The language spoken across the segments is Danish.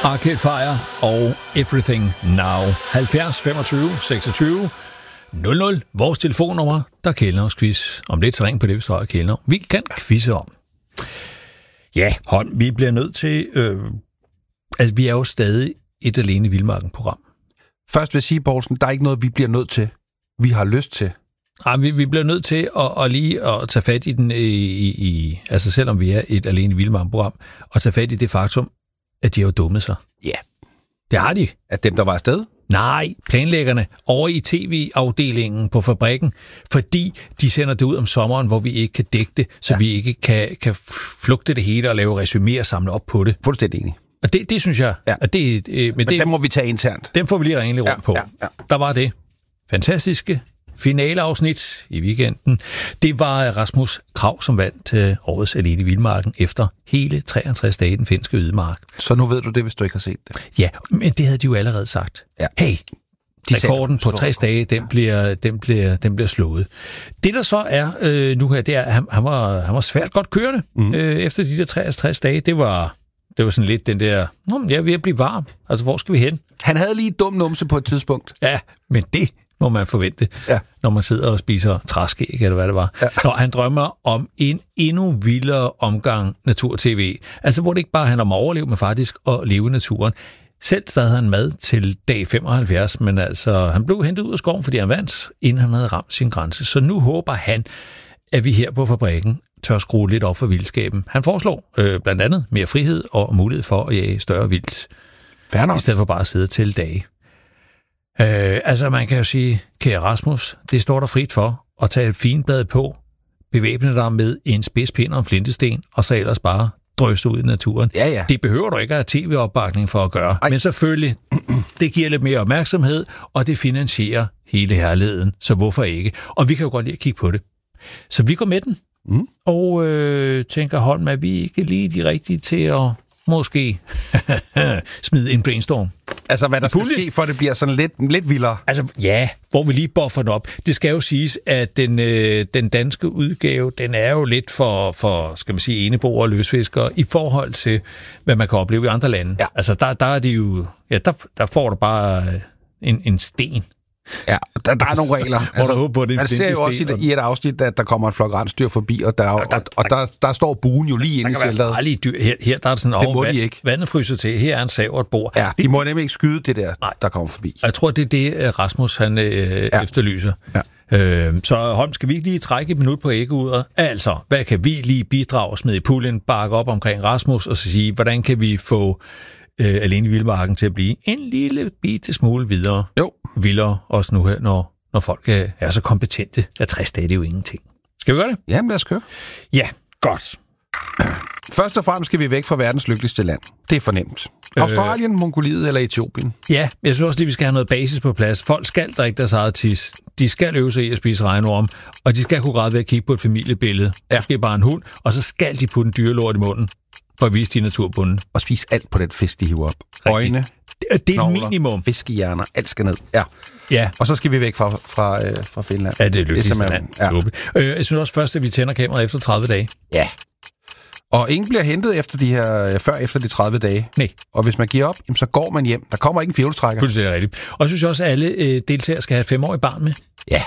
Arcade Fire og Everything Now. 70 25 26 00. Vores telefonnummer, der kælder os quiz. Om lidt, så ring på det, hvis der er kælder. Vi kan quizze om. Ja, Holm, vi bliver nødt til... vi er jo stadig et Alene i Vildmarken-program. Først vil jeg sige, Poulsen, der er ikke noget, vi bliver nødt til. Vi har lyst til. Ja, vi bliver nødt til at lige at tage fat i den, altså selvom vi er et Alene i Vildmarken-program, og tage fat i det faktum, at de har jo dummet sig. Ja. Det har de. At dem, der var afsted? Nej, planlæggerne over i tv-afdelingen på fabrikken, fordi de sender det ud om sommeren, hvor vi ikke kan dække det, så vi ikke kan flugte det hele og lave resumé og samle op på det. Fuldstændig enig. Og det synes jeg... Ja. At men dem må vi tage internt. Dem får vi lige ringe rundt på. Ja. Der var det fantastiske finaleafsnit i weekenden. Det var Rasmus Krag, som vandt til årets Alene i Vildmarken efter hele 63 dage i den finske ødemark. Så nu ved du det, hvis du ikke har set det. Ja, men det havde de jo allerede sagt. Ja. Hey, rekorden på 60 dage, den bliver slået. Det, der så er nu her, det er, at han var svært godt kørende efter de der 63 dage. Det var sådan lidt den der, jeg er ved at blive varm. Altså, hvor skal vi hen? Han havde lige dum numse på et tidspunkt. Ja, men det må man forvente, når man sidder og spiser træskæg, eller hvad det var. Ja. Når han drømmer om en endnu vildere omgang natur-tv. Altså, hvor det ikke bare handler om at overleve, men faktisk at leve i naturen. Selv havde han mad til dag 75, men altså, han blev hentet ud af skoven, fordi han vandt, inden han havde ramt sin grænse. Så nu håber han, at vi her på fabrikken tør skrue lidt op for vildskaben. Han foreslår blandt andet mere frihed og mulighed for at jage større vildt. I stedet for bare at sidde til dage. Altså, man kan jo sige, kære Rasmus, det står der frit for at tage et finblad på, bevæbne dig med en spidspind og en flintesten, og så ellers bare drøse ud i naturen. Ja. Det behøver du ikke at have tv-opbakning for at gøre. Ej. Men selvfølgelig, det giver lidt mere opmærksomhed, og det finansierer hele herligheden, så hvorfor ikke? Og vi kan jo godt lide at kigge på det. Så vi går med den, og tænker, Holm, er vi ikke lige de rigtige til at måske smide en brainstorm? Altså, hvad der skal ske, for det bliver sådan lidt vildere? Altså, ja, hvor vi lige buffer den op. Det skal jo siges, at den danske udgave, den er jo lidt for skal man sige, eneboer og løsfiskere i forhold til, hvad man kan opleve i andre lande. Ja. Altså, der er det jo... Ja, der får du bare en sten. Ja, der er nogle regler. Man ser jo også i et afsnit, at der kommer en flok rensdyr forbi, og der står buen jo lige inde i shelteret. Dyr. Her der er sådan det må de ikke. Vandet fryser til. Her er en sav og et bord. Ja, de må nemlig ikke skyde det der kommer forbi. Jeg tror, det er det, Rasmus han efterlyser. Ja. Så Holm, skal vi ikke lige trække et minut på æggeuret? Altså, hvad kan vi lige bidrage med i puljen, bakke op omkring Rasmus, og så sige, hvordan kan vi få Alene i Vildmarken til at blive en lille bitte smule videre? Jo. Vildere også nu her, når folk er så kompetente. 60 dage, det er jo ingenting. Skal vi gøre det? Jamen, lad os køre. Ja, godt. Først og fremmest skal vi væk fra verdens lykkeligste land. Det er fornemt. Australien, Mongoliet eller Etiopien? Ja, jeg synes også lige, vi skal have noget basis på plads. Folk skal drikke deres eget tis. De skal øve sig i at spise regnorm, og de skal kunne græde ved at kigge på et familiebillede. Ja. Måske bare en hund, og så skal de putte en dyrelort i munden for at vise de naturbunden. Og spise alt på den fisk, de hiver op. Øjne, det er et minimum. Fiskehjerner, alt skal ned. Ja. Og så skal vi væk fra Finland. Ja, det er lykkeligste land. Ja. Jeg synes også først, at vi tænder kameraet efter 30 dage. Ja. Og ingen bliver hentet før efter de 30 dage. Nej. Og hvis man giver op, så går man hjem. Der kommer ikke en fjolstrækker. Fuldstændig rigtigt. Og jeg synes også, at alle deltagere skal have et 5-årigt barn med. Ja.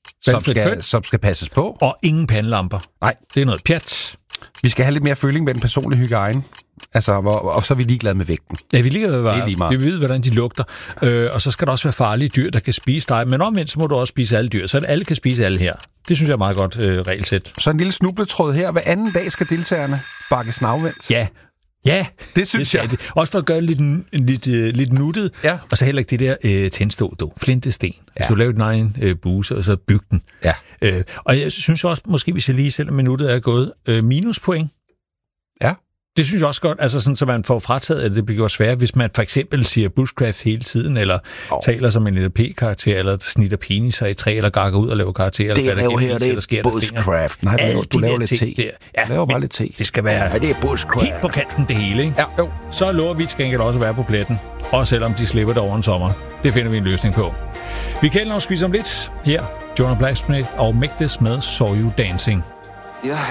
Som skal passes på. Og ingen pandelamper. Nej. Det er noget pjat. Vi skal have lidt mere føling med den personlige hygiejne. Altså, og så er vi ligeglade med vægten. Ja, vi ved, hvordan de lugter. Og så skal der også være farlige dyr, der kan spise dig. Men omvendt, så må du også spise alle dyr. Så alle kan spise alle her. Det synes jeg er meget godt regelsæt. Så en lille snubletråd her. Hver anden dag skal deltagerne bakke snavvendt. Ja, det synes jeg. Det. Også for at gøre lidt nuttet. Ja. Og så heller ikke det der tændstå, flintesten. Ja. Så du laver din egen buse, og så bygge den. Ja. Og jeg synes også, måske hvis jeg lige, selvom minuttet er gået, minuspoint. Ja. Det synes jeg også godt, altså sådan, så man får frataget, at det bliver svært, hvis man for eksempel siger bushcraft hele tiden, eller taler som en lille P-karakter, eller snitter peniser i træ, eller gakker ud og laver karakterer. Det er jo her, det er bushcraft. Nej, du laver lidt te. Ja, laver bare lidt te. Det skal være det er bushcraft. Helt på kanten det hele, ikke? Ja, jo. Så lover vi til gengæld også at være på pletten, også selvom de slipper det over en sommer. Det finder vi en løsning på. Vi kan også spise om lidt. Her, Jonah Blacksmith og Make This med Saw You Dancing.